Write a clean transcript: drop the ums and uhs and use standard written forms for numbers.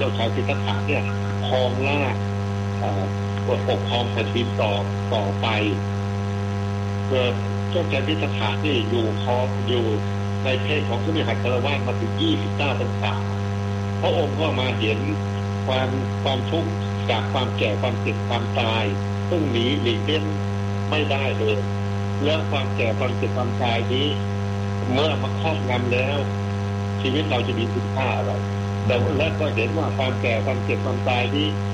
จ้าชายสิทธัตถะเนี่ยครองราชย์ปกครองแผ่นดินต่อไปเกิดเจ้าชายสิทธัตถะนี่อยู่ในเพศของผู้มีหัตถ์วาสมาถึง29 พรรษาพระองค์ก็มาเห็นความทุกข์จากความแก่ความเจ็บความตายซึ่งหลีกเลี่ยงไม่ได้เลยและความแก่ความเจ็บความตายนี้เมื่อมาครอบงำแล้วชีวิตเราจะมีคุณค่าอะไรแต่แล้วก็เห็นว่าความแก่ความเจ็บความตายนี้